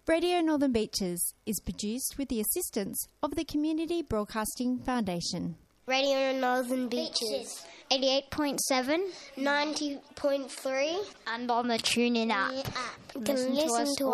Radio Northern Beaches is produced with the assistance of the Community Broadcasting Foundation. Radio Northern Beaches. 88.7, 90.3, and on the TuneIn app. You can listen to